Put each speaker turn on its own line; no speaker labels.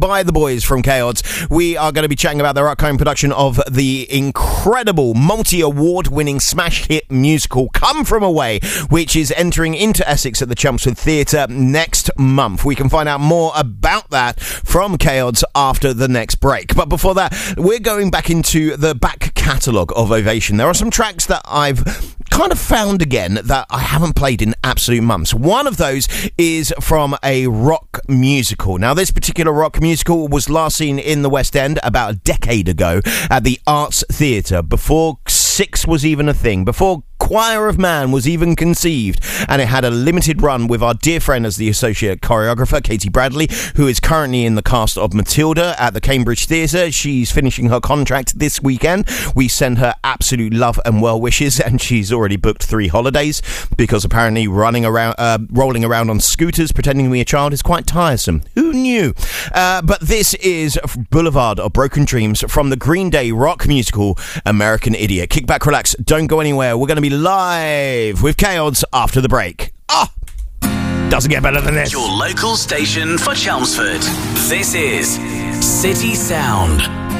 by the boys from K-Odds. We are going to be chatting about their upcoming production of the incredible multi-award-winning smash hit musical Come From Away, which is entering into Essex at the Chelmsford Theatre next month. We can find out more about that from K-Odds after the next break. But before that, we're going back into the back catalogue of Ovation. There are some tracks that I've kind of found again that I haven't played in absolute months. One of those is from a rock musical. Now, this particular rock musical was last seen in the West End about a decade ago at the Arts Theatre, before Six was even a thing, before Choir of Man was even conceived, and it had a limited run with our dear friend as the associate choreographer, Katie Bradley, who is currently in the cast of Matilda at the Cambridge Theatre. She's finishing her contract this weekend. We send her absolute love and well wishes, and she's already booked 3 holidays because apparently rolling around on scooters pretending to be a child is quite tiresome. Who knew? But this is Boulevard of Broken Dreams from the Green Day rock musical American Idiot. Kick back, relax, don't go anywhere. We're going to be live with K-Odds after the break. Doesn't get better than this.
Your local station for Chelmsford. This is City Sound.